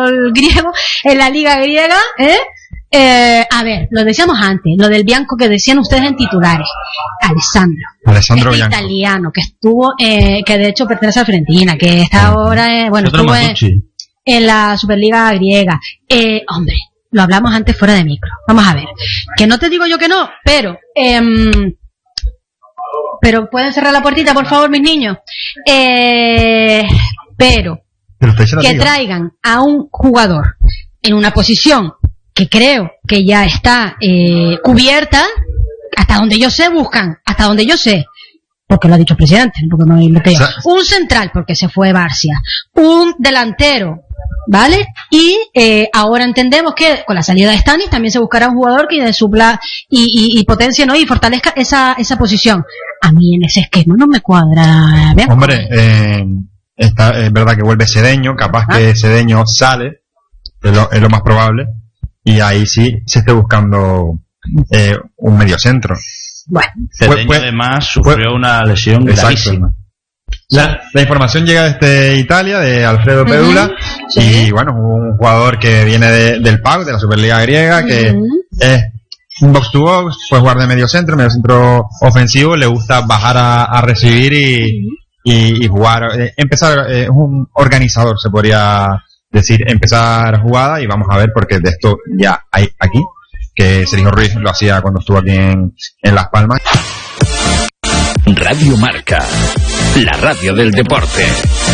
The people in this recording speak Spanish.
fútbol griego, en la liga griega, a ver, lo decíamos antes, lo del Bianco que decían ustedes en titulares, Alessandro Bianco, italiano, que estuvo, que de hecho pertenece a Fiorentina, que está ahora, estuvo en la Superliga griega. Hombre, lo hablamos antes fuera de micro. Vamos a ver, que no te digo yo que no, pero pueden cerrar la puertita, por favor, mis niños. Pero que traigan a un jugador en una posición que creo que ya está cubierta, hasta donde yo sé, porque lo ha dicho el presidente, porque no me inventé yo. Un central, porque se fue Barcia, un delantero, ¿vale? Y ahora entendemos que con la salida de Stanis también se buscará un jugador que supla y potencie, ¿no? Y fortalezca esa posición. A mí en ese esquema no me cuadra bien. Hombre, es verdad que vuelve Cedeño, capaz que Cedeño sale, es lo más probable, y ahí sí se esté buscando un mediocentro. Bueno, Cedeño además sufrió una lesión gravísima. La información llega desde Italia, de Alfredo Pedula, y bueno, un jugador que viene del PAOK, de la Superliga griega, que es un box to box, puede jugar de mediocentro ofensivo, le gusta bajar a recibir y jugar, empezar, es un organizador, se podría decir, empezar jugada, y vamos a ver, porque de esto ya hay aquí, que Sergio Ruiz lo hacía cuando estuvo aquí en Las Palmas. Radio Marca, la radio del deporte.